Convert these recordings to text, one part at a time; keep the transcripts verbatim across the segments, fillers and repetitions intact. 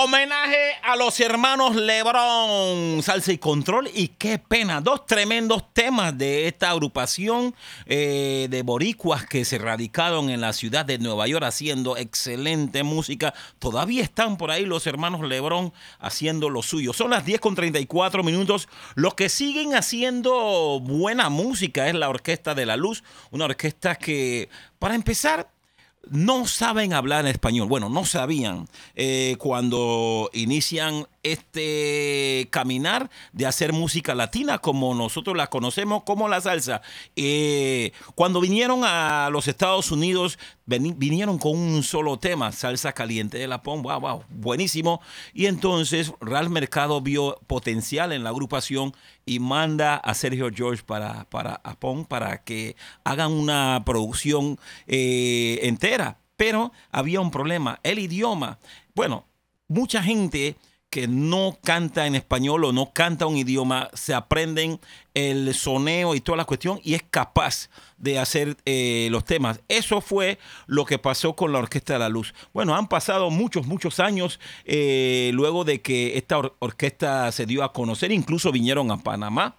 Homenaje a los hermanos Lebron, Salsa y Control. Y qué pena, dos tremendos temas de esta agrupación eh, de boricuas que se radicaron en la ciudad de Nueva York haciendo excelente música. Todavía están por ahí los hermanos Lebron haciendo lo suyo. Son las diez con treinta y cuatro minutos. Los que siguen haciendo buena música es la Orquesta de la Luz, una orquesta que, para empezar, no saben hablar español. Bueno, no sabían eh, cuando inician este caminar de hacer música latina como nosotros la conocemos como la salsa. Eh, cuando vinieron a los Estados Unidos, ven, vinieron con un solo tema, Salsa Caliente de la Pon. Wow, wow, buenísimo. Y entonces Real Mercado vio potencial en la agrupación y manda a Sergio George para, para Apon para que hagan una producción eh, entera. Pero había un problema, el idioma. Bueno, mucha gente que no canta en español o no canta un idioma, se aprenden el soneo y toda la cuestión y es capaz de hacer eh, los temas. Eso fue lo que pasó con la Orquesta de la Luz. Bueno, han pasado muchos, muchos años eh, luego de que esta or- orquesta se dio a conocer, incluso vinieron a Panamá.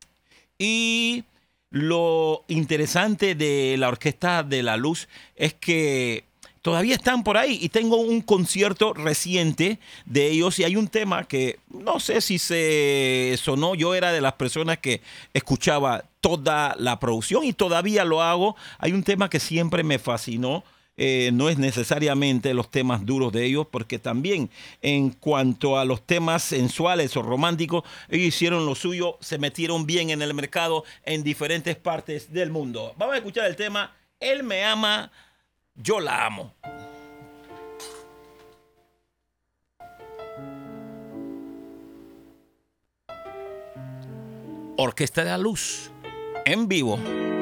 Y lo interesante de la Orquesta de la Luz es que todavía están por ahí y tengo un concierto reciente de ellos y hay un tema que no sé si se sonó. Yo era de las personas que escuchaba toda la producción y todavía lo hago. Hay un tema que siempre me fascinó. Eh, no es necesariamente los temas duros de ellos, porque también en cuanto a los temas sensuales o románticos, ellos hicieron lo suyo, se metieron bien en el mercado en diferentes partes del mundo. Vamos a escuchar el tema Él me ama, yo la amo. Orquesta de la Luz, en vivo.